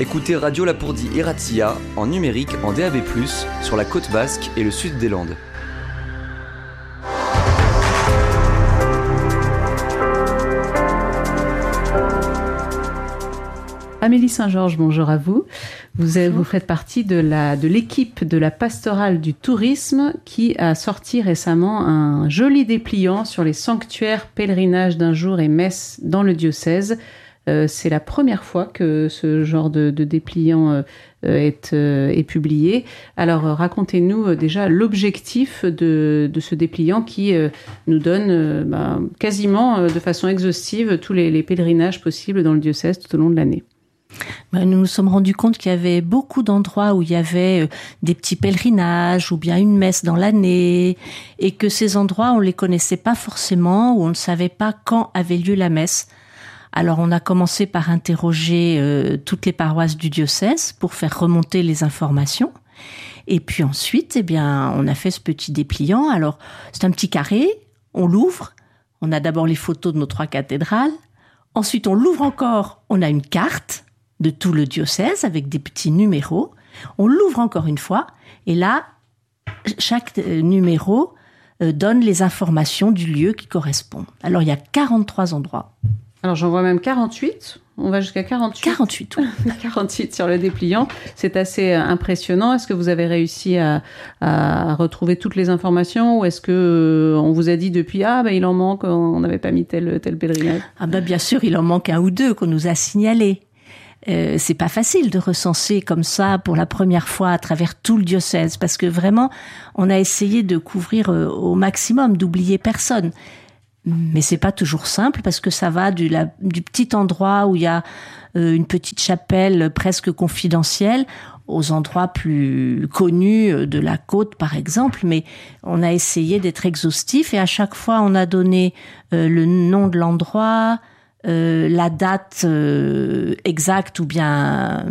Écoutez Radio Lapourdie et Razzia en numérique en DAB+, sur la côte basque et le sud des Landes. Amélie Saint-Georges, bonjour à vous. Vous faites partie de l'équipe de la pastorale du tourisme qui a sorti récemment un joli dépliant sur les sanctuaires, pèlerinages d'un jour et messes dans le diocèse. C'est la première fois que ce genre de dépliant est publié. Alors racontez-nous déjà l'objectif de ce dépliant qui nous donne quasiment de façon exhaustive tous les pèlerinages possibles dans le diocèse tout au long de l'année. Nous nous sommes rendus compte qu'il y avait beaucoup d'endroits où il y avait des petits pèlerinages ou bien une messe dans l'année et que ces endroits, on les connaissait pas forcément ou on ne savait pas quand avait lieu la messe. Alors on a commencé par interroger toutes les paroisses du diocèse pour faire remonter les informations. Et puis ensuite, on a fait ce petit dépliant. Alors c'est un petit carré, on l'ouvre, on a d'abord les photos de nos 3 cathédrales. Ensuite on l'ouvre encore, on a une carte de tout le diocèse avec des petits numéros. On l'ouvre encore une fois et là, chaque numéro donne les informations du lieu qui correspond. Alors il y a 43 endroits. Alors j'en vois même 48, on va jusqu'à 48. 48, oui. 48 sur le dépliant, c'est assez impressionnant. Est-ce que vous avez réussi à retrouver toutes les informations ou est-ce que on vous a dit depuis il en manque, on n'avait pas mis tel pèlerinage? Bien sûr, il en manque 1 ou 2 qu'on nous a signalés. C'est pas facile de recenser comme ça pour la première fois à travers tout le diocèse parce que vraiment on a essayé de couvrir au maximum, d'oublier personne. Mais c'est pas toujours simple parce que ça va du petit endroit où il y a une petite chapelle presque confidentielle aux endroits plus connus de la côte par exemple, mais on a essayé d'être exhaustif et à chaque fois on a donné le nom de l'endroit, la date exacte ou bien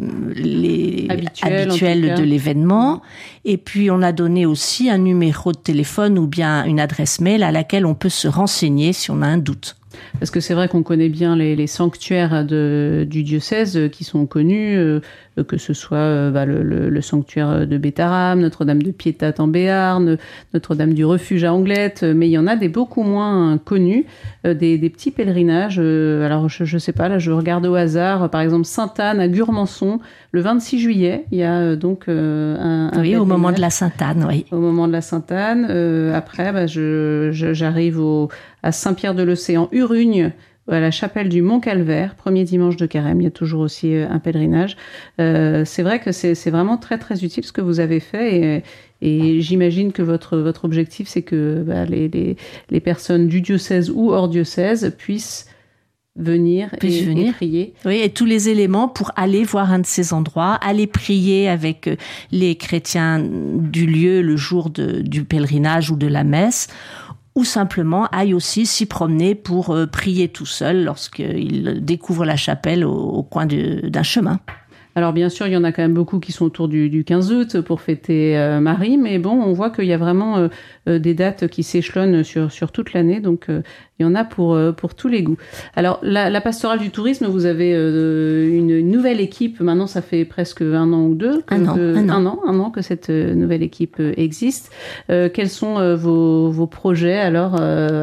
les habituels de l'événement. Et puis, on a donné aussi un numéro de téléphone ou bien une adresse mail à laquelle on peut se renseigner si on a un doute. Parce que c'est vrai qu'on connaît bien les sanctuaires du diocèse qui sont connus, que ce soit le sanctuaire de Bétharram, Notre-Dame de Piétat en Béarn, Notre-Dame du Refuge à Anglette, mais il y en a des beaucoup moins connus, des petits pèlerinages. Alors je sais pas, là je regarde au hasard, par exemple Sainte-Anne à Gurmançon, le 26 juillet, il y a donc un oui, au moment de la Sainte-Anne, oui. Au moment de la Sainte-Anne. Après, j'arrive à Saint-Pierre-de-l'Océan, Urugne, à la chapelle du Mont-Calvaire, premier dimanche de Carême. Il y a toujours aussi un pèlerinage. C'est vrai que c'est vraiment très très utile ce que vous avez fait et j'imagine que votre objectif c'est que les personnes du diocèse ou hors diocèse puissent venir et prier. Oui, et tous les éléments pour aller voir un de ces endroits, aller prier avec les chrétiens du lieu le jour du pèlerinage ou de la messe, ou simplement aille aussi s'y promener pour prier tout seul lorsqu'il découvre la chapelle au coin d'un chemin. Alors bien sûr, il y en a quand même beaucoup qui sont autour du 15 août pour fêter Marie, mais bon, on voit qu'il y a vraiment des dates qui s'échelonnent sur toute l'année, donc il y en a pour tous les goûts. Alors la pastorale du tourisme, vous avez une nouvelle équipe, maintenant ça fait presque 1 an ou 2 un an que cette nouvelle équipe existe. Quels sont vos projets alors,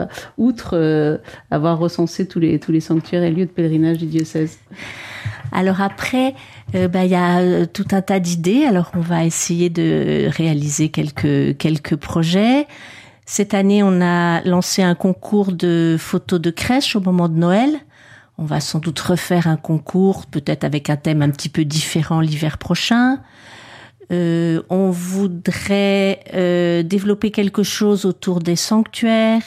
outre avoir recensé tous les sanctuaires et lieux de pèlerinage du diocèse? Alors après, il y a tout un tas d'idées. Alors on va essayer de réaliser quelques projets. Cette année, on a lancé un concours de photos de crèche au moment de Noël. On va sans doute refaire un concours, peut-être avec un thème un petit peu différent l'hiver prochain. On voudrait développer quelque chose autour des sanctuaires.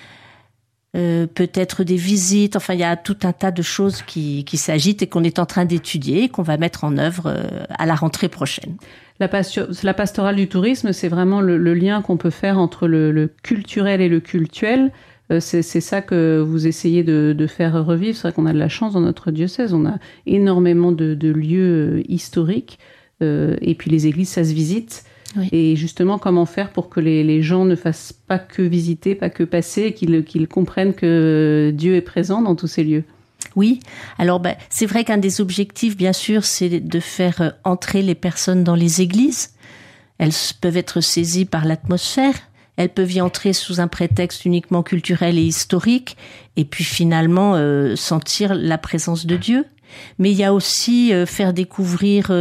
Peut-être des visites, enfin il y a tout un tas de choses qui s'agitent et qu'on est en train d'étudier et qu'on va mettre en œuvre à la rentrée prochaine. La pastorale du tourisme, c'est vraiment le lien qu'on peut faire entre le culturel et le cultuel. C'est ça que vous essayez de faire revivre. C'est vrai qu'on a de la chance dans notre diocèse, on a énormément de lieux historiques et puis les églises, ça se visite. Oui. Et justement, comment faire pour que les gens ne fassent pas que visiter, pas que passer, et qu'ils comprennent que Dieu est présent dans tous ces lieux? Oui, alors c'est vrai qu'un des objectifs, bien sûr, c'est de faire entrer les personnes dans les églises. Elles peuvent être saisies par l'atmosphère, elles peuvent y entrer sous un prétexte uniquement culturel et historique, et puis finalement sentir la présence de Dieu. Mais il y a aussi faire découvrir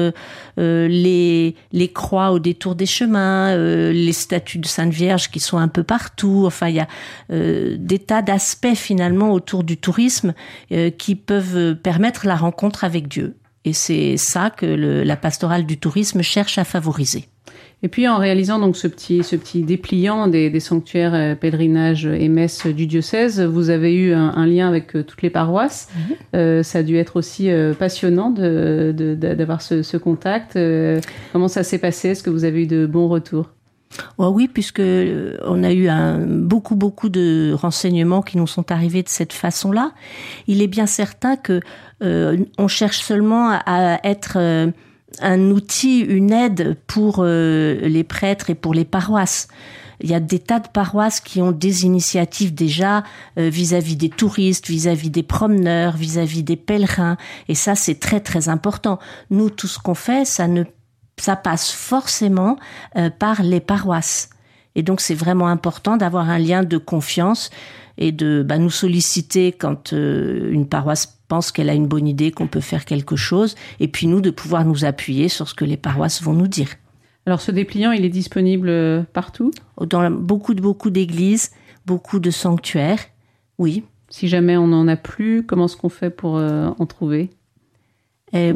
les croix au détour des chemins, les statues de Sainte Vierge qui sont un peu partout. Enfin, il y a des tas d'aspects finalement autour du tourisme qui peuvent permettre la rencontre avec Dieu. Et c'est ça que la pastorale du tourisme cherche à favoriser. Et puis en réalisant donc ce petit dépliant des sanctuaires, pèlerinages et messes du diocèse, vous avez eu un lien avec toutes les paroisses. Ça a dû être aussi passionnant d'avoir ce contact. Comment ça s'est passé? Est-ce que vous avez eu de bons retours? Oh oui, puisque on a eu beaucoup de renseignements qui nous sont arrivés de cette façon-là. Il est bien certain que on cherche seulement à être un outil, une aide pour les prêtres et pour les paroisses. Il y a des tas de paroisses qui ont des initiatives déjà vis-à-vis des touristes, vis-à-vis des promeneurs, vis-à-vis des pèlerins. Et ça, c'est très très important. Nous, tout ce qu'on fait, ça passe forcément par les paroisses. Et donc, c'est vraiment important d'avoir un lien de confiance et de nous solliciter quand une paroisse pense qu'elle a une bonne idée, qu'on peut faire quelque chose, et puis nous, de pouvoir nous appuyer sur ce que les paroisses vont nous dire. Alors, ce dépliant, il est disponible partout? Dans beaucoup d'églises, beaucoup de sanctuaires, oui. Si jamais on n'en a plus, comment est-ce qu'on fait pour en trouver? Il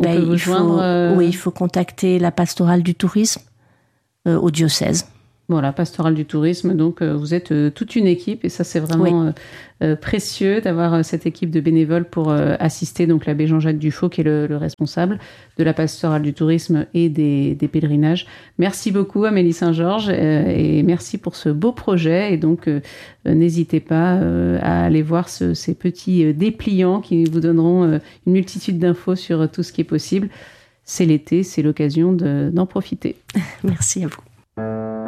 faut contacter la pastorale du tourisme au diocèse. Voilà, pastorale du tourisme, donc vous êtes toute une équipe et ça c'est vraiment précieux d'avoir cette équipe de bénévoles pour assister donc l'abbé Jean-Jacques Dufaux qui est le responsable de la pastorale du tourisme et des pèlerinages. Merci beaucoup Amélie Saint-Georges et merci pour ce beau projet et donc n'hésitez pas à aller voir ces petits dépliants qui vous donneront une multitude d'infos sur tout ce qui est possible. C'est l'été, c'est l'occasion d'en profiter. Merci à vous.